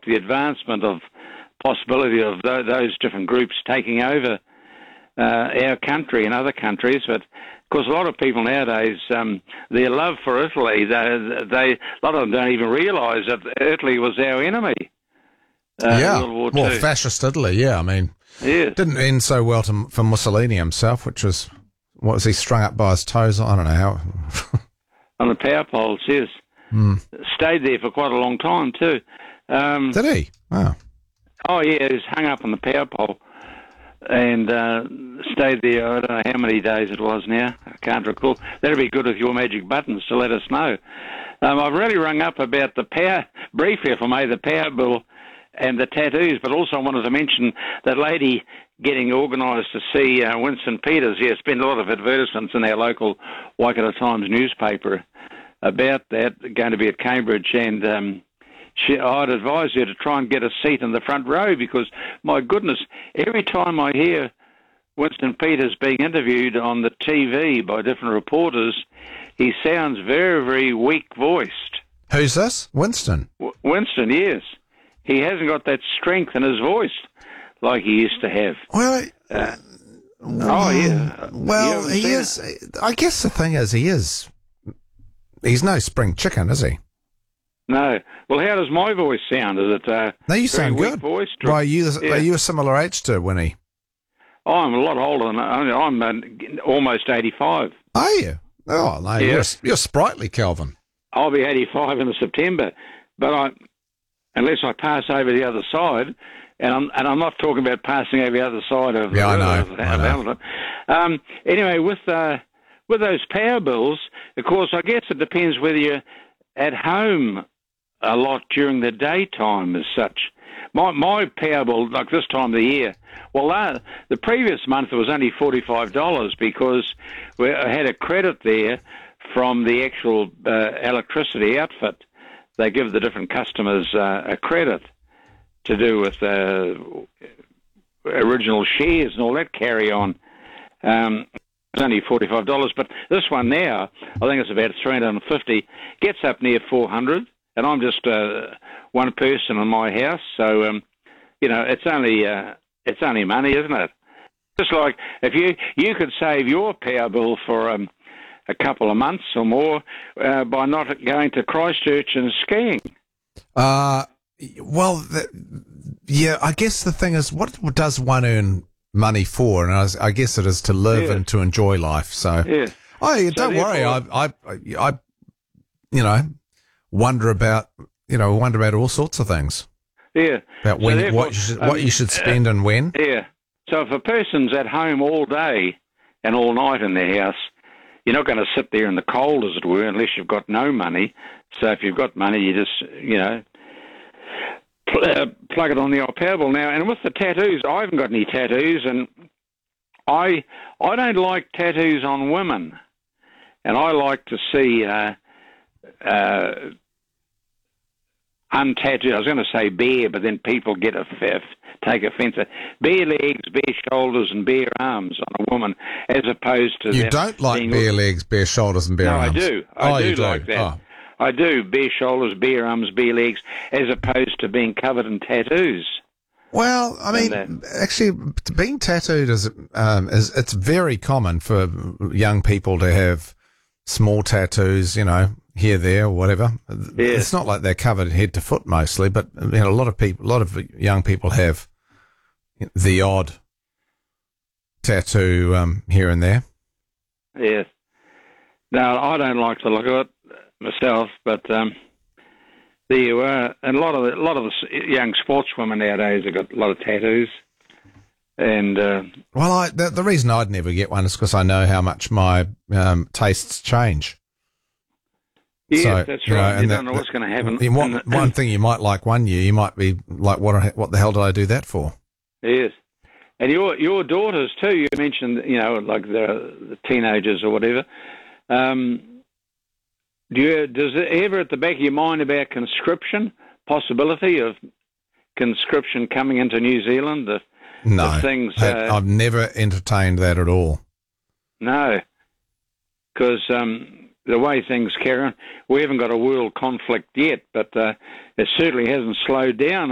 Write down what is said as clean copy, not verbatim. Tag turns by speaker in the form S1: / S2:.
S1: the advancement of possibility of those different groups taking over our country and other countries. But of course, a lot of people nowadays, their love for Italy, a lot of them don't even realise that Italy was our enemy. World War
S2: well,
S1: II.
S2: fascist Italy, yeah. I mean,
S1: Yes.
S2: didn't end so well for Mussolini himself, which was, what was he, strung up by his toes? I don't know how.
S1: On the power poles, yes. Stayed there for quite a long time too.
S2: Did he? Oh.
S1: Oh yeah, he was hung up on the power pole and stayed there. I don't know how many days it was now. I can't recall. That'd be good with your magic buttons to let us know. I've really rung up about the power, briefly if I may, the power bill and the tattoos, but also I wanted to mention that lady getting organised to see Winston Peters. Yeah, it's been a lot of advertisements in our local Waikato Times newspaper about that, going to be at Cambridge, and I'd advise her to try and get a seat in the front row because, my goodness, every time I hear Winston Peters being interviewed on the TV by different reporters, he sounds very, very weak-voiced.
S2: Who's this? Winston?
S1: Winston, yes. He hasn't got that strength in his voice like he used to have.
S2: Well,
S1: yeah.
S2: Well, he is. I guess the thing is, he's no spring chicken, is he?
S1: No. Well, how does my voice sound? Is it
S2: No, you sound good.
S1: Voiced?
S2: Well, are you a similar age to Winnie?
S1: Oh, I'm a lot older than I'm almost 85.
S2: Are you? Oh, no,
S1: Yeah.
S2: you're sprightly, Kelvin.
S1: I'll be 85 in September, but unless I pass over the other side, and I'm not talking about passing over the other side of
S2: I
S1: know. Anyway, with those power bills, of course, I guess it depends whether you're at home a lot during the daytime as such. My power bill, like this time of the year, well, the previous month it was only $45 because I had a credit there from the actual electricity outfit. They give the different customers a credit to do with original shares and all that carry on. It's only $45, but this one now, I think it's about $350, gets up near $400, and I'm just one person in my house, so it's only money, isn't it? Just like if you could save your power bill for a couple of months or more by not going to Christchurch and skiing.
S2: Well, yeah, I guess the thing is, what does one earn money for? And I guess it is to live and to enjoy life. So, don't worry. I wonder about all sorts of things.
S1: Yeah.
S2: About what you should spend and when.
S1: Yeah. So if a person's at home all day and all night in their house, you're not going to sit there in the cold, as it were, unless you've got no money. So if you've got money, you just, plug it on the old power bill. Now, and with the tattoos, I haven't got any tattoos, and I don't like tattoos on women. And I like to see untattooed, I was going to say bare, but then people take offence. Bare legs, bare shoulders, and bare arms on a woman, as opposed to
S2: you don't like bare legs, bare shoulders, and bare arms.
S1: No, I do. I do like that.
S2: Oh.
S1: I do. Bare shoulders, bare arms, bare legs, as opposed to being covered in tattoos.
S2: Well, I mean, actually, being tattooed is it's very common for young people to have small tattoos, here, there, or whatever. Yeah. It's not like they're covered head to foot mostly, but a lot of young people have the odd tattoo here and there.
S1: Yes. No, I don't like to look at it myself, but there you are. And a lot of the young sportswomen nowadays have got a lot of tattoos. And
S2: well, the reason I'd never get one is because I know how much my tastes change.
S1: Yeah, so, that's right. You don't know what's going to happen.
S2: One thing you might like one year, you might be like, what the hell did I do that for?
S1: Yes. And your daughters too, you mentioned, like the teenagers or whatever. Does it ever at the back of your mind about conscription, possibility of conscription coming into New Zealand?
S2: No, I've never entertained that at all.
S1: No, because the way things carry on, we haven't got a world conflict yet, but it certainly hasn't slowed down.